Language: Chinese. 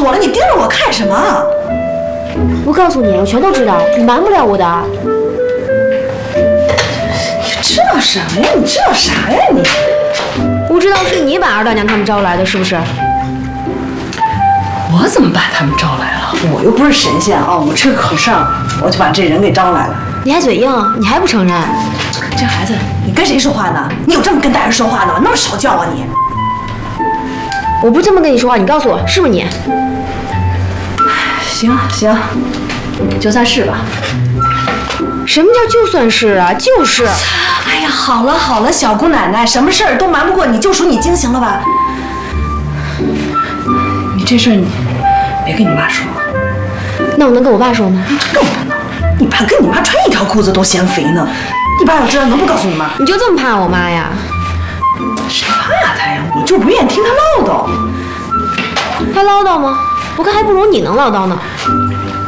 我了，你盯着我看什么？ 我告诉你，我全都知道，你瞒不了我的。 你知道什么呀？你知道啥呀你？ 我知道是你把二大娘他们招来的，是不是？ 我怎么把他们招来了？我又不是神仙啊！我这个和尚，我就把这人给招来了。 你还嘴硬，你还不承认？ 这孩子，你跟谁说话呢？你有这么跟大人说话的吗？那么少叫啊你！ 我不是这么跟你说话，你告诉我是不是你？ 行行，就算是吧。 什么叫就算是啊？就是。 哎呀，好了好了，小姑奶奶，什么事儿都瞒不过你，就属你精行了吧？你这事儿你别跟你妈说。 那我能跟我爸说吗？ 更不能，你爸跟你妈穿一条裤子都嫌肥呢。你爸要知道能不告诉你妈？ 你就这么怕我妈呀？ 谁怕她呀？我就不愿意听她唠叨。 她唠叨吗？我看还不如你能唠叨呢。